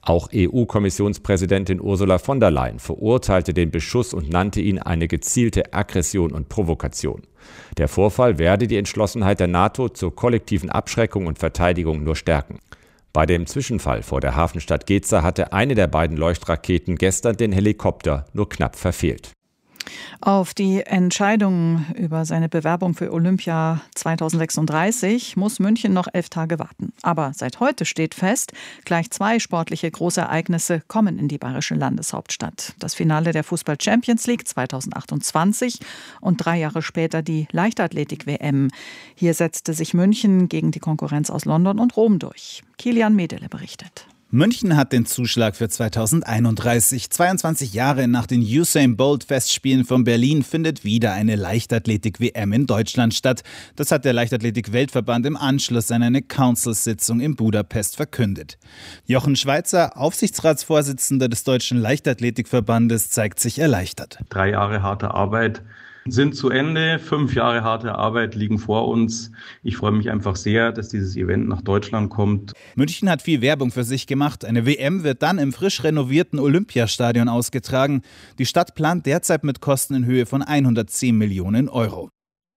Auch E U-Kommissionspräsidentin Ursula von der Leyen verurteilte den Beschuss und nannte ihn eine gezielte Aggression und Provokation. Der Vorfall werde die Entschlossenheit der NATO zur kollektiven Abschreckung und Verteidigung nur stärken. Bei dem Zwischenfall vor der Hafenstadt Geza hatte eine der beiden Leuchtraketen gestern den Helikopter nur knapp verfehlt. Auf die Entscheidung über seine Bewerbung für Olympia zweitausendsechsunddreißig muss München noch elf Tage warten. Aber seit heute steht fest, gleich zwei sportliche Großereignisse kommen in die bayerische Landeshauptstadt. Das Finale der Fußball-Champions League zweitausendachtundzwanzig und drei Jahre später die Leichtathletik-W M. Hier setzte sich München gegen die Konkurrenz aus London und Rom durch. Kilian Medele berichtet. München hat den Zuschlag für zweitausendeinunddreißig. zweiundzwanzig Jahre nach den Usain-Bolt-Festspielen von Berlin findet wieder eine Leichtathletik-W M in Deutschland statt. Das hat der Leichtathletik-Weltverband im Anschluss an eine Council-Sitzung in Budapest verkündet. Jochen Schweizer, Aufsichtsratsvorsitzender des Deutschen Leichtathletikverbandes, zeigt sich erleichtert. Drei Jahre harte Arbeit sind zu Ende. Fünf Jahre harte Arbeit liegen vor uns. Ich freue mich einfach sehr, dass dieses Event nach Deutschland kommt. München hat viel Werbung für sich gemacht. Eine W M wird dann im frisch renovierten Olympiastadion ausgetragen. Die Stadt plant derzeit mit Kosten in Höhe von hundertzehn Millionen Euro.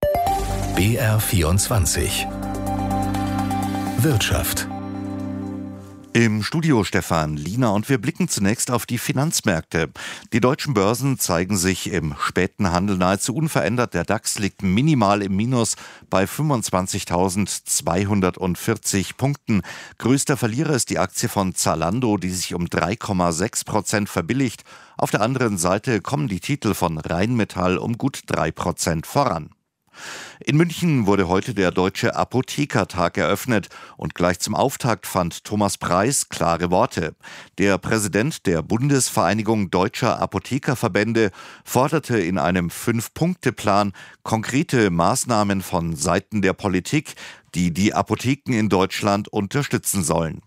B R vierundzwanzig Wirtschaft. Im Studio Stefan Liener und wir blicken zunächst auf die Finanzmärkte. Die deutschen Börsen zeigen sich im späten Handel nahezu unverändert. Der DAX liegt minimal im Minus bei fünfundzwanzigtausendzweihundertvierzig Punkten. Größter Verlierer ist die Aktie von Zalando, die sich um drei Komma sechs Prozent verbilligt. Auf der anderen Seite kommen die Titel von Rheinmetall um gut drei Prozent voran. In München wurde heute der Deutsche Apothekertag eröffnet und gleich zum Auftakt fand Thomas Preis klare Worte. Der Präsident der Bundesvereinigung Deutscher Apothekerverbände forderte in einem Fünf-Punkte-Plan konkrete Maßnahmen von Seiten der Politik, die die Apotheken in Deutschland unterstützen sollen.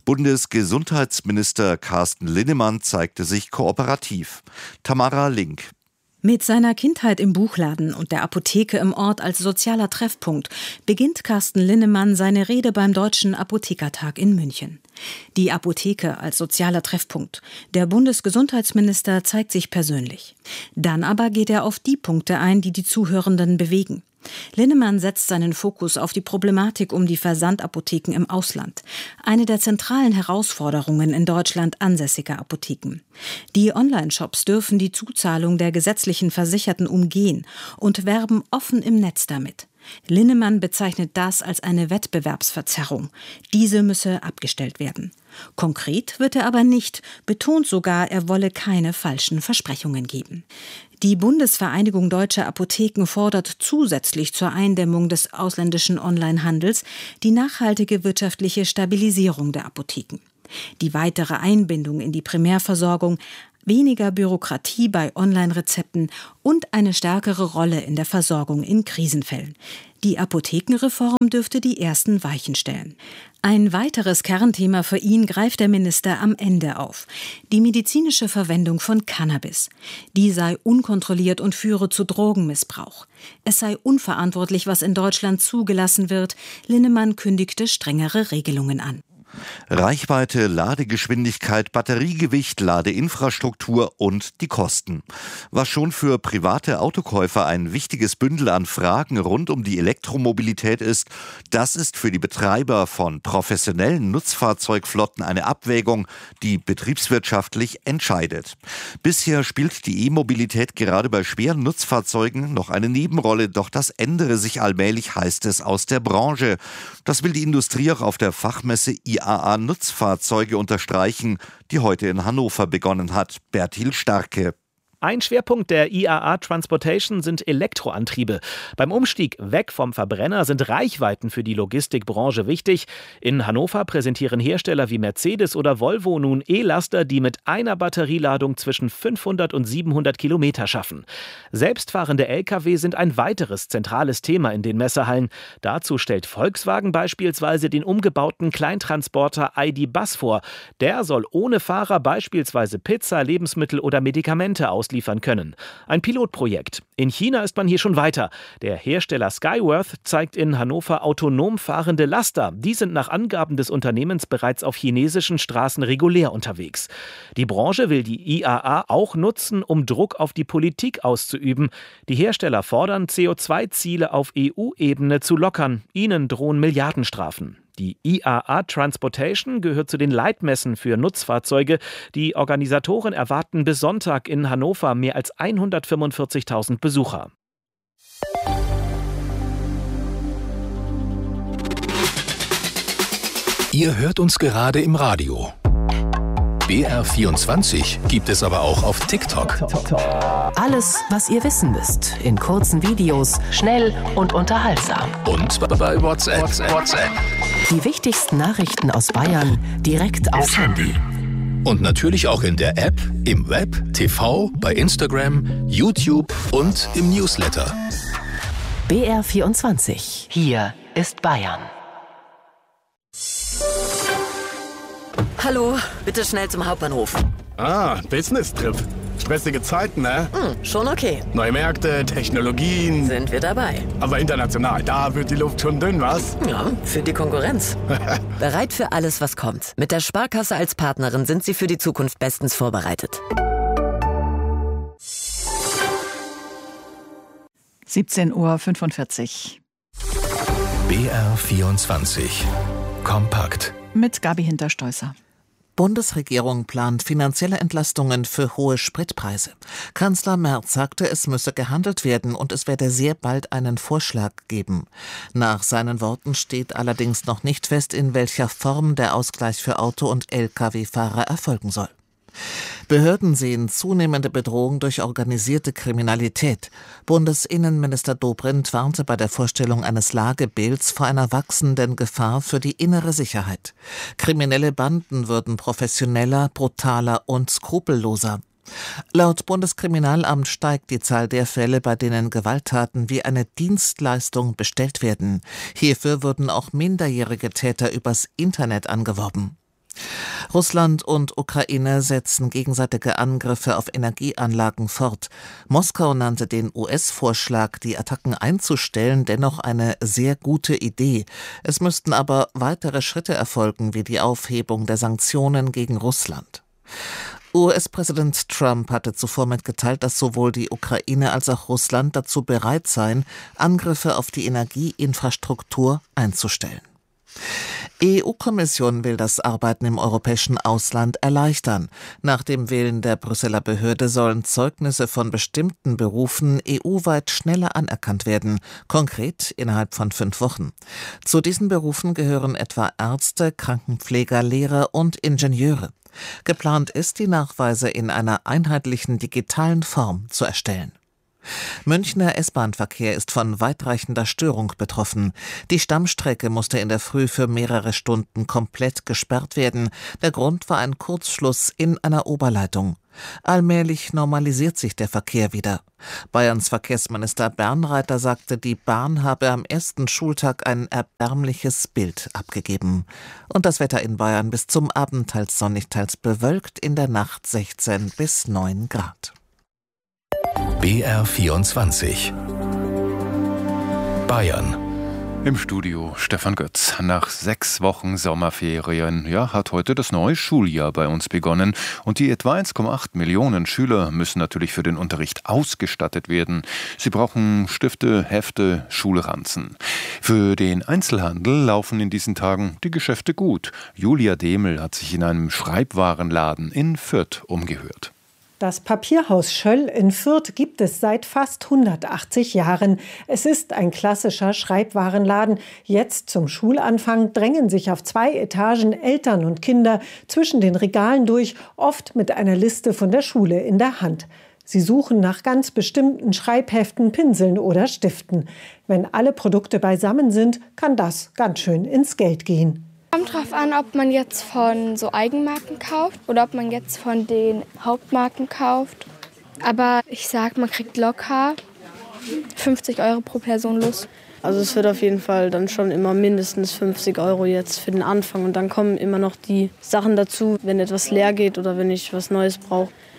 Bundesgesundheitsminister Carsten Linnemann zeigte sich kooperativ. Tamara Link. Mit seiner Kindheit im Buchladen und der Apotheke im Ort als sozialer Treffpunkt beginnt Carsten Linnemann seine Rede beim Deutschen Apothekertag in München. Die Apotheke als sozialer Treffpunkt. Der Bundesgesundheitsminister zeigt sich persönlich. Dann aber geht er auf die Punkte ein, die die Zuhörenden bewegen. Linnemann setzt seinen Fokus auf die Problematik um die Versandapotheken im Ausland. Eine der zentralen Herausforderungen in Deutschland ansässiger Apotheken. Die Online-Shops dürfen die Zuzahlung der gesetzlichen Versicherten umgehen und werben offen im Netz damit. Linnemann bezeichnet das als eine Wettbewerbsverzerrung. Diese müsse abgestellt werden. Konkret wird er aber nicht, betont sogar, er wolle keine falschen Versprechungen geben. Die Bundesvereinigung Deutscher Apotheken fordert zusätzlich zur Eindämmung des ausländischen Onlinehandels die nachhaltige wirtschaftliche Stabilisierung der Apotheken. Die weitere Einbindung in die Primärversorgung, weniger Bürokratie bei Online-Rezepten und eine stärkere Rolle in der Versorgung in Krisenfällen. Die Apothekenreform dürfte die ersten Weichen stellen. Ein weiteres Kernthema für ihn greift der Minister am Ende auf. Die medizinische Verwendung von Cannabis. Die sei unkontrolliert und führe zu Drogenmissbrauch. Es sei unverantwortlich, was in Deutschland zugelassen wird. Linnemann kündigte strengere Regelungen an. Reichweite, Ladegeschwindigkeit, Batteriegewicht, Ladeinfrastruktur und die Kosten. Was schon für private Autokäufer ein wichtiges Bündel an Fragen rund um die Elektromobilität ist, das ist für die Betreiber von professionellen Nutzfahrzeugflotten eine Abwägung, die betriebswirtschaftlich entscheidet. Bisher spielt die E-Mobilität gerade bei schweren Nutzfahrzeugen noch eine Nebenrolle, doch das ändere sich allmählich, heißt es aus der Branche. Das will die Industrie auch auf der Fachmesse I A A Nutzfahrzeuge unterstreichen, die heute in Hannover begonnen hat. Bertil Starke. Ein Schwerpunkt der I A A Transportation sind Elektroantriebe. Beim Umstieg weg vom Verbrenner sind Reichweiten für die Logistikbranche wichtig. In Hannover präsentieren Hersteller wie Mercedes oder Volvo nun E-Laster, die mit einer Batterieladung zwischen fünfhundert und siebenhundert Kilometer schaffen. Selbstfahrende L K W sind ein weiteres zentrales Thema in den Messehallen. Dazu stellt Volkswagen beispielsweise den umgebauten Kleintransporter I D. Bus vor. Der soll ohne Fahrer beispielsweise Pizza, Lebensmittel oder Medikamente ausliefern. ausliefern können. Ein Pilotprojekt. In China ist man hier schon weiter. Der Hersteller Skyworth zeigt in Hannover autonom fahrende Laster. Die sind nach Angaben des Unternehmens bereits auf chinesischen Straßen regulär unterwegs. Die Branche will die I A A auch nutzen, um Druck auf die Politik auszuüben. Die Hersteller fordern, C O zwei Ziele auf E U-Ebene zu lockern. Ihnen drohen Milliardenstrafen. Die I A A Transportation gehört zu den Leitmessen für Nutzfahrzeuge. Die Organisatoren erwarten bis Sonntag in Hannover mehr als hundertfünfundvierzigtausend Besucher. Ihr hört uns gerade im Radio. B R vierundzwanzig gibt es aber auch auf TikTok. Alles, was ihr wissen müsst, in kurzen Videos, schnell und unterhaltsam. Und bei WhatsApp. WhatsApp. Die wichtigsten Nachrichten aus Bayern direkt aufs Handy. Und natürlich auch in der App, im Web, T V, bei Instagram, YouTube und im Newsletter. B R vierundzwanzig. Hier ist Bayern. Hallo, bitte schnell zum Hauptbahnhof. Ah, Business-Trip. Stressige Zeiten, ne? Hm, schon okay. Neue Märkte, Technologien. Sind wir dabei. Aber international, da wird die Luft schon dünn, was? Ja, für die Konkurrenz. Bereit für alles, was kommt. Mit der Sparkasse als Partnerin sind Sie für die Zukunft bestens vorbereitet. siebzehn Uhr fünfundvierzig. B R vierundzwanzig. Kompakt. Mit Gabi Hinterstoißer. Bundesregierung plant finanzielle Entlastungen für hohe Spritpreise. Kanzler Merz sagte, es müsse gehandelt werden und es werde sehr bald einen Vorschlag geben. Nach seinen Worten steht allerdings noch nicht fest, in welcher Form der Ausgleich für Auto- und L K W-Fahrer erfolgen soll. Behörden sehen zunehmende Bedrohung durch organisierte Kriminalität. Bundesinnenminister Dobrindt warnte bei der Vorstellung eines Lagebilds vor einer wachsenden Gefahr für die innere Sicherheit. Kriminelle Banden würden professioneller, brutaler und skrupelloser. Laut Bundeskriminalamt steigt die Zahl der Fälle, bei denen Gewalttaten wie eine Dienstleistung bestellt werden. Hierfür würden auch minderjährige Täter übers Internet angeworben. Russland und Ukraine setzen gegenseitige Angriffe auf Energieanlagen fort. Moskau nannte den U S-Vorschlag, die Attacken einzustellen, dennoch eine sehr gute Idee. Es müssten aber weitere Schritte erfolgen, wie die Aufhebung der Sanktionen gegen Russland. U S-Präsident Trump hatte zuvor mitgeteilt, dass sowohl die Ukraine als auch Russland dazu bereit seien, Angriffe auf die Energieinfrastruktur einzustellen. E U-Kommission will das Arbeiten im europäischen Ausland erleichtern. Nach dem Willen der Brüsseler Behörde sollen Zeugnisse von bestimmten Berufen E U-weit schneller anerkannt werden, konkret innerhalb von fünf Wochen. Zu diesen Berufen gehören etwa Ärzte, Krankenpfleger, Lehrer und Ingenieure. Geplant ist, die Nachweise in einer einheitlichen digitalen Form zu erstellen. Münchner S-Bahn-Verkehr ist von weitreichender Störung betroffen. Die Stammstrecke musste in der Früh für mehrere Stunden komplett gesperrt werden. Der Grund war ein Kurzschluss in einer Oberleitung. Allmählich normalisiert sich der Verkehr wieder. Bayerns Verkehrsminister Bernreiter sagte, die Bahn habe am ersten Schultag ein erbärmliches Bild abgegeben. Und das Wetter in Bayern bis zum Abend teils sonnig, teils bewölkt, in der Nacht sechzehn bis neun Grad. B R vierundzwanzig. Bayern. Im Studio Stefan Götz. Nach sechs Wochen Sommerferien ja, hat heute das neue Schuljahr bei uns begonnen. Und die etwa eins Komma acht Millionen Schüler müssen natürlich für den Unterricht ausgestattet werden. Sie brauchen Stifte, Hefte, Schulranzen. Für den Einzelhandel laufen in diesen Tagen die Geschäfte gut. Julia Demel hat sich in einem Schreibwarenladen in Fürth umgehört. Das Papierhaus Schöll in Fürth gibt es seit fast hundertachtzig Jahren. Es ist ein klassischer Schreibwarenladen. Jetzt zum Schulanfang drängen sich auf zwei Etagen Eltern und Kinder zwischen den Regalen durch, oft mit einer Liste von der Schule in der Hand. Sie suchen nach ganz bestimmten Schreibheften, Pinseln oder Stiften. Wenn alle Produkte beisammen sind, kann das ganz schön ins Geld gehen. Kommt drauf an, ob man jetzt von so Eigenmarken kauft oder ob man jetzt von den Hauptmarken kauft. Aber ich sag, man kriegt locker fünfzig Euro pro Person los. Also es wird auf jeden Fall dann schon immer mindestens fünfzig Euro jetzt für den Anfang. Und dann kommen immer noch die Sachen dazu, wenn etwas leer geht oder wenn ich was Neues brauche.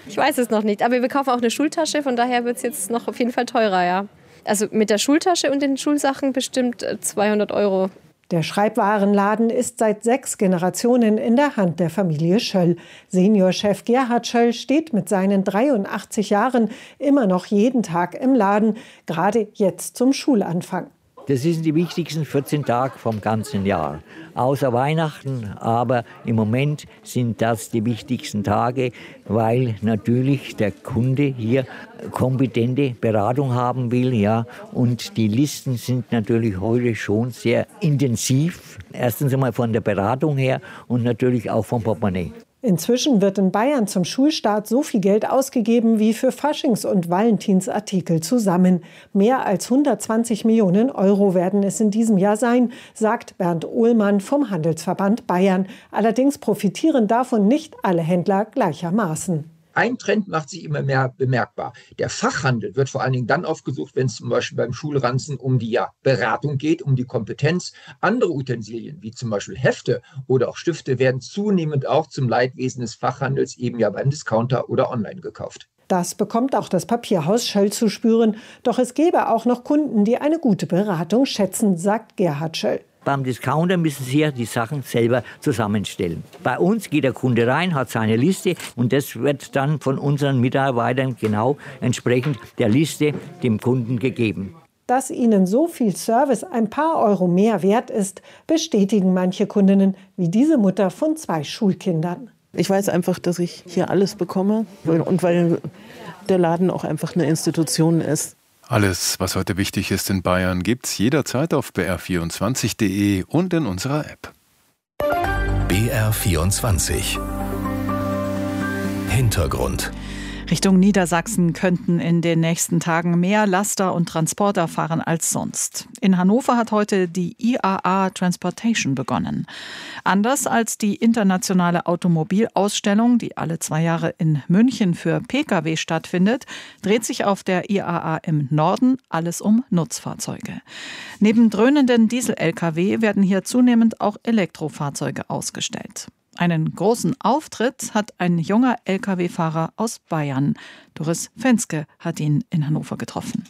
Ich weiß es noch nicht, aber wir kaufen auch eine Schultasche, von daher wird es jetzt noch auf jeden Fall teurer, ja. Also mit der Schultasche und den Schulsachen bestimmt zweihundert Euro. Der Schreibwarenladen ist seit sechs Generationen in der Hand der Familie Schöll. Seniorchef Gerhard Schöll steht mit seinen dreiundachtzig Jahren immer noch jeden Tag im Laden, gerade jetzt zum Schulanfang. Das sind die wichtigsten vierzehn Tage vom ganzen Jahr. Außer Weihnachten, aber im Moment sind das die wichtigsten Tage, weil natürlich der Kunde hier kompetente Beratung haben will. Ja. Und die Listen sind natürlich heute schon sehr intensiv. Erstens einmal von der Beratung her und natürlich auch vom Portemonnaie. Inzwischen wird in Bayern zum Schulstart so viel Geld ausgegeben wie für Faschings- und Valentinsartikel zusammen. Mehr als hundertzwanzig Millionen Euro werden es in diesem Jahr sein, sagt Bernd Ohlmann vom Handelsverband Bayern. Allerdings profitieren davon nicht alle Händler gleichermaßen. Ein Trend macht sich immer mehr bemerkbar. Der Fachhandel wird vor allen Dingen dann aufgesucht, wenn es zum Beispiel beim Schulranzen um die ja, Beratung geht, um die Kompetenz. Andere Utensilien, wie zum Beispiel Hefte oder auch Stifte, werden zunehmend auch zum Leidwesen des Fachhandels eben ja beim Discounter oder online gekauft. Das bekommt auch das Papierhaus Schöll zu spüren. Doch es gäbe auch noch Kunden, die eine gute Beratung schätzen, sagt Gerhard Schöll. Beim Discounter müssen Sie ja die Sachen selber zusammenstellen. Bei uns geht der Kunde rein, hat seine Liste und das wird dann von unseren Mitarbeitern genau entsprechend der Liste dem Kunden gegeben. Dass ihnen so viel Service ein paar Euro mehr wert ist, bestätigen manche Kundinnen, wie diese Mutter von zwei Schulkindern. Ich weiß einfach, dass ich hier alles bekomme und weil der Laden auch einfach eine Institution ist. Alles, was heute wichtig ist in Bayern, gibt's jederzeit auf b r vierundzwanzig punkt d e und in unserer App. B R vierundzwanzig Hintergrund. Richtung Niedersachsen könnten in den nächsten Tagen mehr Laster und Transporter fahren als sonst. In Hannover hat heute die I A A Transportation begonnen. Anders als die internationale Automobilausstellung, die alle zwei Jahre in München für Pkw stattfindet, dreht sich auf der I A A im Norden alles um Nutzfahrzeuge. Neben dröhnenden Diesel-L K W werden hier zunehmend auch Elektrofahrzeuge ausgestellt. Einen großen Auftritt hat ein junger L K W-Fahrer aus Bayern. Doris Fenske hat ihn in Hannover getroffen.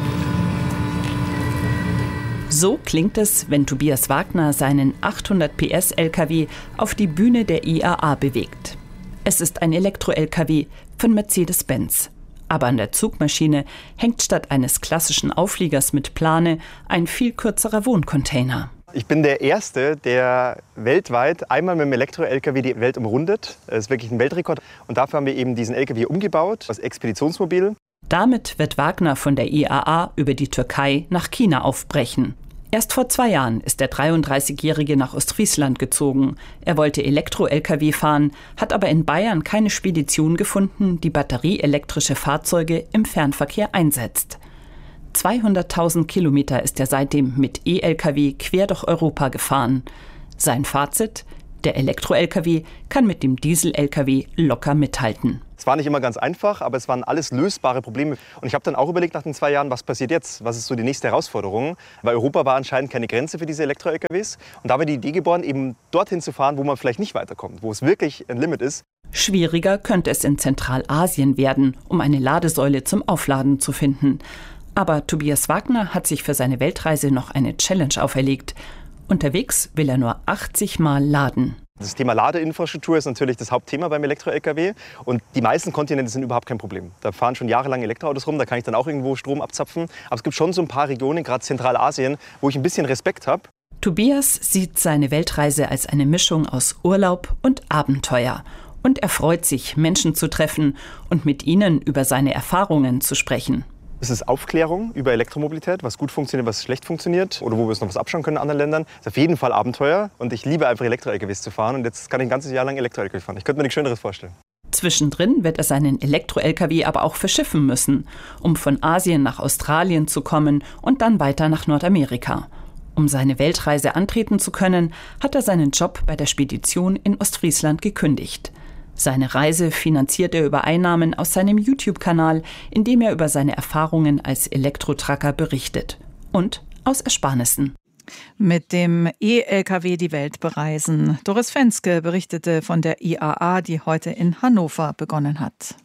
So klingt es, wenn Tobias Wagner seinen achthundert P S L K W auf die Bühne der I A A bewegt. Es ist ein Elektro-L K W von Mercedes-Benz. Aber an der Zugmaschine hängt statt eines klassischen Aufliegers mit Plane ein viel kürzerer Wohncontainer. Ich bin der Erste, der weltweit einmal mit dem Elektro-L K W die Welt umrundet. Das ist wirklich ein Weltrekord. Und dafür haben wir eben diesen L K W umgebaut, als Expeditionsmobil. Damit wird Wagner von der I A A über die Türkei nach China aufbrechen. Erst vor zwei Jahren ist der dreiunddreißigjährige nach Ostfriesland gezogen. Er wollte Elektro-L K W fahren, hat aber in Bayern keine Spedition gefunden, die batterieelektrische Fahrzeuge im Fernverkehr einsetzt. zweihunderttausend Kilometer ist er seitdem mit E-L K W quer durch Europa gefahren. Sein Fazit: Der Elektro-L K W kann mit dem Diesel-L K W locker mithalten. Es war nicht immer ganz einfach, aber es waren alles lösbare Probleme. Und ich habe dann auch überlegt nach den zwei Jahren, was passiert jetzt? Was ist so die nächste Herausforderung? Weil Europa war anscheinend keine Grenze für diese Elektro-L K Ws. Und da war die Idee geboren, eben dorthin zu fahren, wo man vielleicht nicht weiterkommt, wo es wirklich ein Limit ist. Schwieriger könnte es in Zentralasien werden, um eine Ladesäule zum Aufladen zu finden. Aber Tobias Wagner hat sich für seine Weltreise noch eine Challenge auferlegt. Unterwegs will er nur achtzig Mal laden. Das Thema Ladeinfrastruktur ist natürlich das Hauptthema beim Elektro-L K W. Und die meisten Kontinente sind überhaupt kein Problem. Da fahren schon jahrelang Elektroautos rum, da kann ich dann auch irgendwo Strom abzapfen. Aber es gibt schon so ein paar Regionen, gerade Zentralasien, wo ich ein bisschen Respekt habe. Tobias sieht seine Weltreise als eine Mischung aus Urlaub und Abenteuer. Und er freut sich, Menschen zu treffen und mit ihnen über seine Erfahrungen zu sprechen. Es ist Aufklärung über Elektromobilität, was gut funktioniert, was schlecht funktioniert oder wo wir uns noch was abschauen können in anderen Ländern. Das ist auf jeden Fall Abenteuer und ich liebe einfach Elektro-L K Ws zu fahren und jetzt kann ich ein ganzes Jahr lang Elektro-L K W fahren. Ich könnte mir nichts Schöneres vorstellen. Zwischendrin wird er seinen Elektro-L K W aber auch verschiffen müssen, um von Asien nach Australien zu kommen und dann weiter nach Nordamerika. Um seine Weltreise antreten zu können, hat er seinen Job bei der Spedition in Ostfriesland gekündigt. Seine Reise finanziert er über Einnahmen aus seinem YouTube-Kanal, in dem er über seine Erfahrungen als Elektro-Trucker berichtet. Und aus Ersparnissen. Mit dem E-L K W die Welt bereisen. Doris Fenske berichtete von der I A A, die heute in Hannover begonnen hat.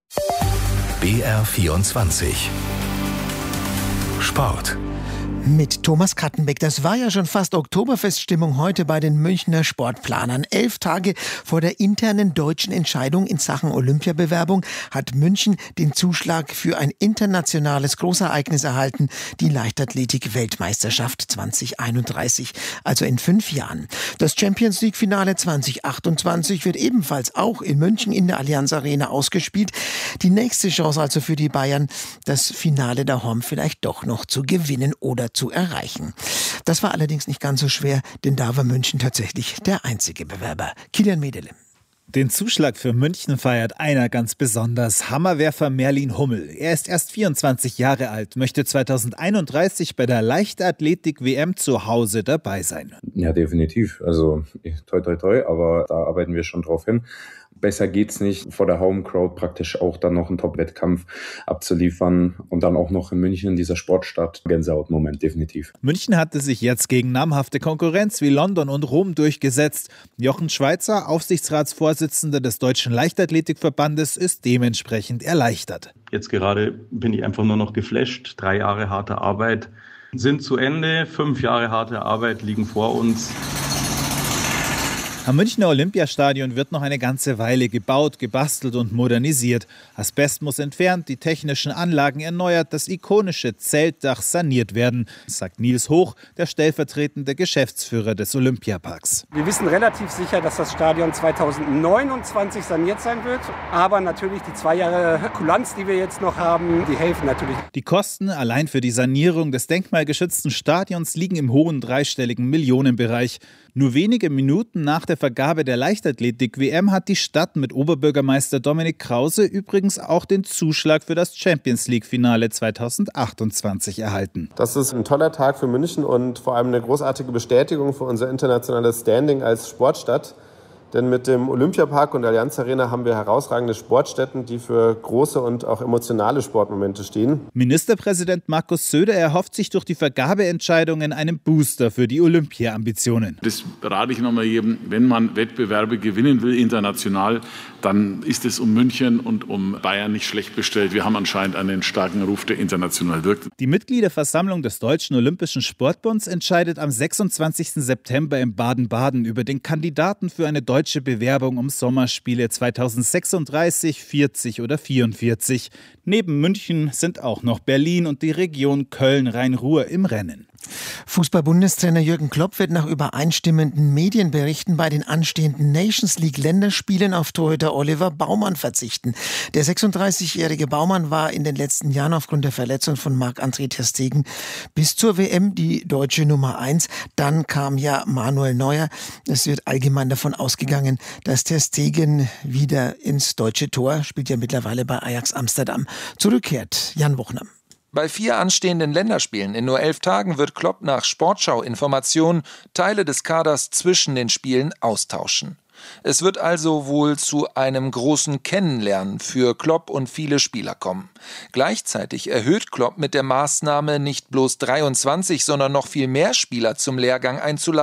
B R vierundzwanzig Sport. Mit Thomas Kattenbeck. Das war ja schon fast Oktoberfeststimmung heute bei den Münchner Sportplanern. Elf Tage vor der internen deutschen Entscheidung in Sachen Olympiabewerbung hat München den Zuschlag für ein internationales Großereignis erhalten, die Leichtathletik-Weltmeisterschaft zwanzig einunddreißig, also in fünf Jahren. Das Champions-League-Finale zwanzig achtundzwanzig wird ebenfalls auch in München in der Allianz Arena ausgespielt. Die nächste Chance also für die Bayern, das Finale daheim vielleicht doch noch zu gewinnen oder zu erreichen. Das war allerdings nicht ganz so schwer, denn da war München tatsächlich der einzige Bewerber. Kilian Medele. Den Zuschlag für München feiert einer ganz besonders, Hammerwerfer Merlin Hummel. Er ist erst vierundzwanzig Jahre alt, möchte zwanzig einunddreißig bei der Leichtathletik-W M zu Hause dabei sein. Ja, definitiv. Also toi toi toi, aber da arbeiten wir schon drauf hin. Besser geht's nicht, vor der Home-Crowd praktisch auch dann noch einen Top-Wettkampf abzuliefern und dann auch noch in München, in dieser Sportstadt. Gänsehaut-Moment, definitiv. München hatte sich jetzt gegen namhafte Konkurrenz wie London und Rom durchgesetzt. Jochen Schweizer, Aufsichtsratsvorsitzender des Deutschen Leichtathletikverbandes, ist dementsprechend erleichtert. Jetzt gerade bin ich einfach nur noch geflasht. Drei Jahre harte Arbeit sind zu Ende. Fünf Jahre harte Arbeit liegen vor uns. Am Münchner Olympiastadion wird noch eine ganze Weile gebaut, gebastelt und modernisiert. Asbest muss entfernt, die technischen Anlagen erneuert, das ikonische Zeltdach saniert werden, sagt Nils Hoch, der stellvertretende Geschäftsführer des Olympiaparks. Wir wissen relativ sicher, dass das Stadion zweitausendneunundzwanzig saniert sein wird. Aber natürlich die zwei Jahre Kulanz, die wir jetzt noch haben, die helfen natürlich. Die Kosten allein für die Sanierung des denkmalgeschützten Stadions liegen im hohen dreistelligen Millionenbereich. Nur wenige Minuten nach der Vergabe der Leichtathletik-W M hat die Stadt mit Oberbürgermeister Dominik Krause übrigens auch den Zuschlag für das Champions-League-Finale zwanzig achtundzwanzig erhalten. Das ist ein toller Tag für München und vor allem eine großartige Bestätigung für unser internationales Standing als Sportstadt. Denn mit dem Olympiapark und der Allianz Arena haben wir herausragende Sportstätten, die für große und auch emotionale Sportmomente stehen. Ministerpräsident Markus Söder erhofft sich durch die Vergabeentscheidungen einen Booster für die Olympia-Ambitionen. Das rate ich nochmal jedem, wenn man Wettbewerbe gewinnen will international, dann ist es um München und um Bayern nicht schlecht bestellt. Wir haben anscheinend einen starken Ruf, der international wirkt. Die Mitgliederversammlung des Deutschen Olympischen Sportbunds entscheidet am sechsundzwanzigsten September in Baden-Baden über den Kandidaten für eine deutsche Deutsche Bewerbung um Sommerspiele zweitausendsechsunddreißig, vierzig oder vierundvierzig. Neben München sind auch noch Berlin und die Region Köln-Rhein-Ruhr im Rennen. Fußball-Bundestrainer Jürgen Klopp wird nach übereinstimmenden Medienberichten bei den anstehenden Nations-League-Länderspielen auf Torhüter Oliver Baumann verzichten. Der sechsunddreißigjährige Baumann war in den letzten Jahren aufgrund der Verletzung von Marc-André ter Stegen bis zur W M die deutsche Nummer eins. Dann kam ja Manuel Neuer. Es wird allgemein davon ausgegangen, dass ter Stegen wieder ins deutsche Tor, spielt ja mittlerweile bei Ajax Amsterdam, zurückkehrt. Jan Wuchner. Bei vier anstehenden Länderspielen in nur elf Tagen wird Klopp nach Sportschau-Informationen Teile des Kaders zwischen den Spielen austauschen. Es wird also wohl zu einem großen Kennenlernen für Klopp und viele Spieler kommen. Gleichzeitig erhöht Klopp mit der Maßnahme nicht bloß dreiundzwanzig, sondern noch viel mehr Spieler zum Lehrgang einzuladen.